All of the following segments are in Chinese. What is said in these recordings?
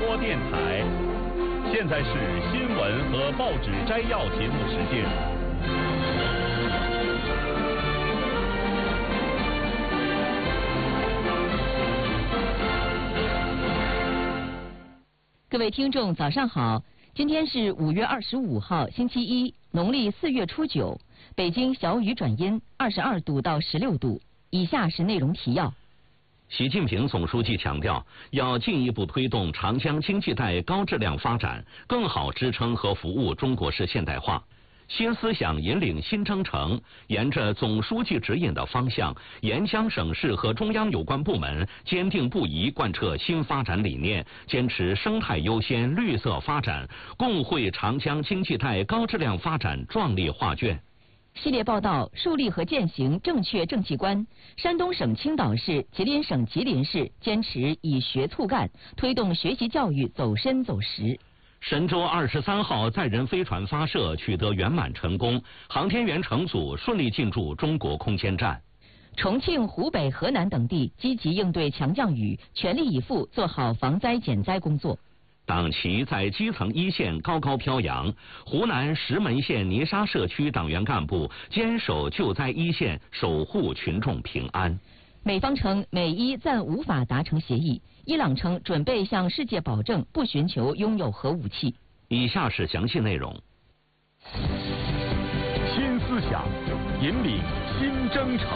播电台。现在是新闻和报纸摘要节目时间。 各位听众，早上好！今天是5月25号，星期一，农历4月初9。北京小雨转阴，22度到16度。以下是内容提要。 习近平总书记强调，要进一步推动长江经济带高质量发展，更好支撑和服务中国式现代化。新思想引领新征程，沿着总书记指引的方向，沿江省市和中央有关部门坚定不移贯彻新发展理念，坚持生态优先、绿色发展，共绘长江经济带高质量发展壮丽画卷。 系列报道：树立和践行正确政绩观。山东省青岛市、吉林省吉林市坚持以学促干，推动学习教育走深走实。 神舟23号载人飞船发射取得圆满成功，航天员乘组顺利进驻中国空间站。 重庆、湖北、河南等地积极应对强降雨，全力以赴做好防灾减灾工作。 党旗在基层一线高高飘扬，湖南石门县泥沙社区党员干部坚守救灾一线，守护群众平安。 美方称美伊暂无法达成协议，伊朗称准备向世界保证不寻求拥有核武器。 以下是详细内容。 新思想引领新征程。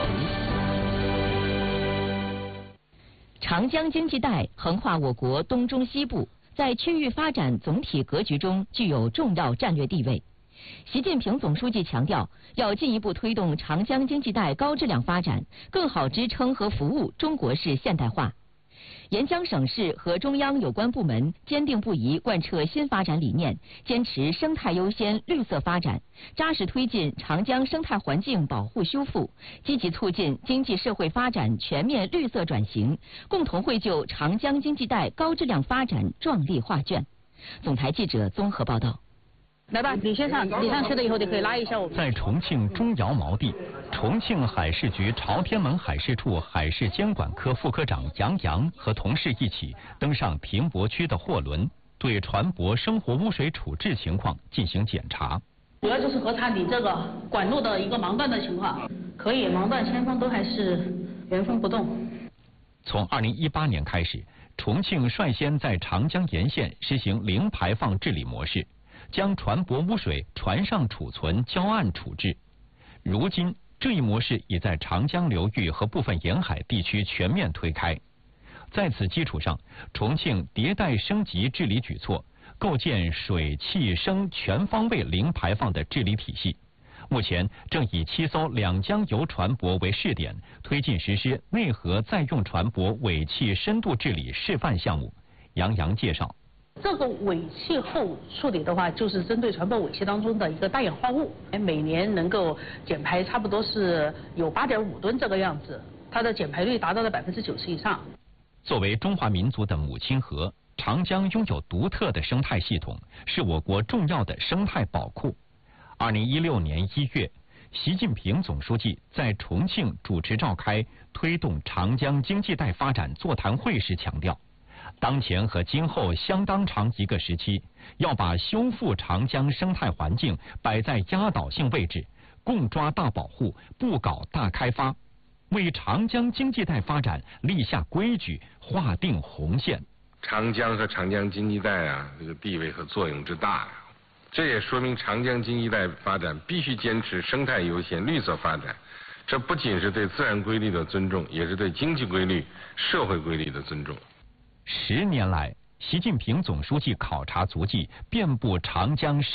长江经济带横跨我国东中西部，在区域发展总体格局中具有重要战略地位。习近平总书记强调，要进一步推动长江经济带高质量发展，更好支撑和服务中国式现代化。沿江省市和中央有关部门坚定不移贯彻新发展理念，坚持生态优先、绿色发展，扎实推进长江生态环境保护修复，积极促进经济社会发展全面绿色转型，共同绘就长江经济带高质量发展壮丽画卷。总台记者综合报道。 来吧，李先生，你上车了以后就可以拉一下我们。 在重庆中窑锚地，重庆海事局朝天门海事处海事监管科副科长杨洋和同事一起登上停泊区的货轮，对船舶生活污水处置情况进行检查。 主要就是核查你这个管路的一个盲断的情况，可以盲断铅封都还是原封不动。 从2018年开始，重庆率先在长江沿线实行零排放治理模式，将船舶污水船上储存，交岸处置。如今，这一模式已在长江流域和部分沿海地区全面推开。在此基础上，重庆迭代升级治理举措，构建水、气、声全方位零排放的治理体系。目前正以7艘两江油船舶为试点，推进实施内河再用船舶尾气深度治理示范项目。杨洋介绍。 这个尾气后处理的话，就是针对船舶尾气当中的一个大氧化物，每年能够减排差不多是有8.5吨这个样子，它的减排率达到了90%以上。 作为中华民族的母亲河，长江拥有独特的生态系统，是我国重要的生态宝库。2016年1月，习近平总书记在重庆主持召开推动长江经济带发展座谈会时强调，当前和今后相当长一个时期，要把修复长江生态环境摆在压倒性位置，共抓大保护，不搞大开发，为长江经济带发展立下规矩，划定红线。 长江和长江经济带这个地位和作用之大，这也说明长江经济带发展必须坚持生态优先、绿色发展。这不仅是对自然规律的尊重，也是对经济规律、社会规律的尊重。 10年来，习近平总书记考察足迹遍布长江